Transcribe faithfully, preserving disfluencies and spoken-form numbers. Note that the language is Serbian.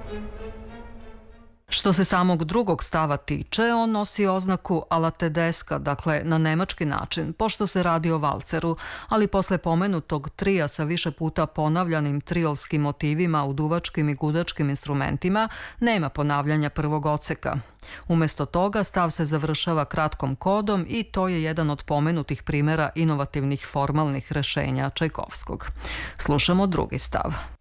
Što se samog drugog stava tiče, on nosi oznaku alla tedesca, dakle na nemački način, pošto se radi o valceru, ali posle pomenutog trija sa više puta ponavljanim triolskim motivima u duvačkim i gudačkim instrumentima, nema ponavljanja prvog odseka. Umesto toga, stav se završava kratkom kodom i to je jedan od pomenutih primjera inovativnih formalnih rešenja Čajkovskog. Slušamo drugi stav.